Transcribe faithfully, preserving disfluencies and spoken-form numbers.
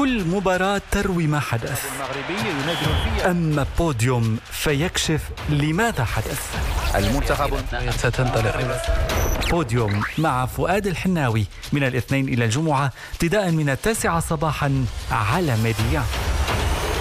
كل مباراة تروي ما حدث، أما بوديوم فيكشف لماذا حدث. المنتخب ستنطلق. بوديوم مع فؤاد الحناوي من الاثنين إلى الجمعة ابتداء من التاسعة صباحا على ميديا.